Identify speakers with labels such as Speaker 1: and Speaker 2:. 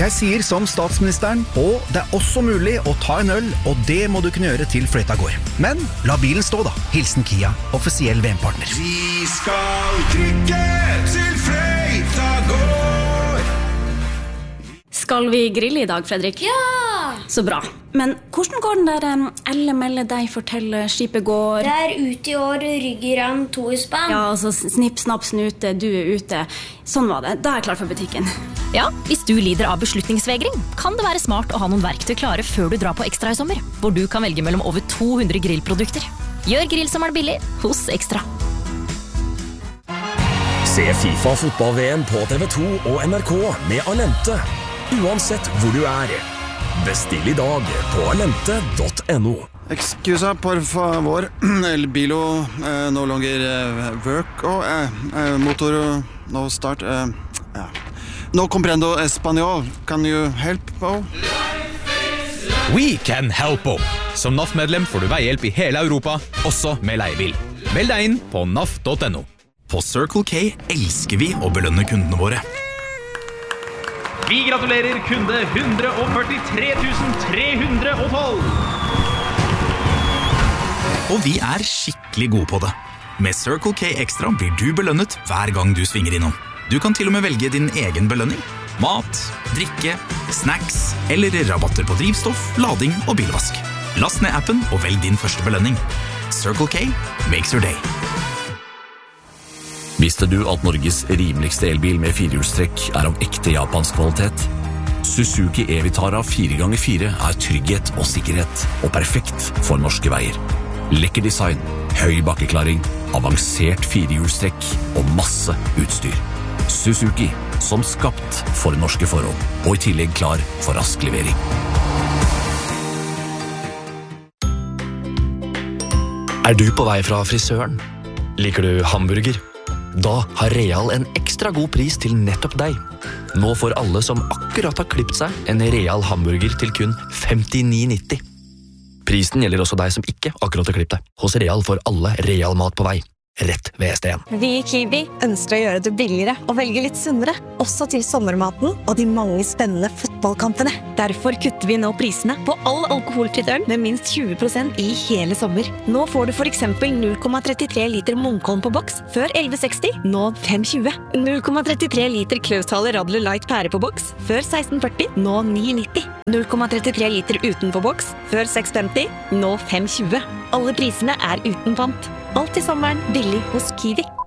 Speaker 1: Jeg sier som statsministeren, og det også mulig å ta en øl, og det må du kunne gjøre til fløyta går. Men la bilen stå da. Hilsen Kia, offisiell VM-partner.
Speaker 2: Vi skal trykke til fløyta går.
Speaker 3: Skal vi grille i dag, Fredrik?
Speaker 4: Ja!
Speaker 3: Så bra. Men hvordan går den der Elle melde deg fortelle skipet går?
Speaker 4: Det ute i år, ryggerann, 2 i spann.
Speaker 3: Ja, altså snipp, snapp, snute, du ute. Sånn var det. Da jeg klar for butikken.
Speaker 5: Ja, hvis du lider av beslutningsvegring, kan det være smart å ha noen verktøy klare før du drar på Ekstra i sommer, hvor du kan velge mellom over 200 grillprodukter. Gjør grillsommeren billig hos Ekstra.
Speaker 6: Se FIFA fotball-VM på TV2 og NRK med Alente. Uansett hvor du Bestill i dag på alente.no.
Speaker 7: Excusa, por favor. El bilo no longer work. Motor no start. No comprendo español. Can you help?
Speaker 8: We can help. Som NAF-medlem får du veihjelp i hele Europa, også med leiebil. Meld deg inn på naf.no.
Speaker 9: På Circle K elsker vi å belønne kundene våre.
Speaker 10: Vi gratulerer kunde 143 312.
Speaker 9: Og vi skikkelig gode på det. Med Circle K Extra blir du belønnet hver gang du svinger innom. Du kan til og med velge din egen belønning. Mat, drikke, snacks eller rabatter på drivstoff, lading og bilvask. Last ned appen og velg din første belønning. Circle K makes your day.
Speaker 6: Visste du at Norges rimeligste elbil med 4-hjulstrekk av ekte japansk kvalitet? Suzuki E-Vitara 4x4 trygghet og sikkerhet, og perfekt for norske veier. Lekker design, høy bakkeklaring, avansert 4-hjulstrekk og masse utstyr. Suzuki, som skapt for norske forhold, og i tillegg klar for rask levering.
Speaker 11: Du på vei fra frisøren? Liker du hamburger? Da har Real en ekstra god pris til nettopp deg. Nå får alle som akkurat har klippet seg en Real hamburger til kun 59,90. Prisen gjelder også deg som ikke akkurat har klippet deg. Hos Real får alle Real mat på vei. Rett ved ST1.
Speaker 12: Vi i Kiwi ønsker å gjøre det billigere og velge litt sunnere, også til sommermaten og de mange spennende fotballkampene. Derfor kutter vi nå prisene på all alkoholfritt øl med minst 20% i hele sommer. Nå får du for eksempel 0,33 liter Munkholm på boks før 11,60, nå 5,20. 0,33 liter Klaushaler Radler Light pære på boks før 16,40, nå 9,90. 0,33 liter uten på boks før 6,50, nå 5,20. Alle prisene uten pant. Alt i sommeren billig hos Kiwi.